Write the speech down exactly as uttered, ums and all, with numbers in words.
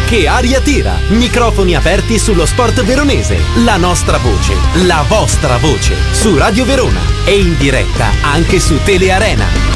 Che aria tira! Microfoni aperti sullo sport veronese. La nostra voce, la vostra voce, su Radio Verona e in diretta anche su Telearena.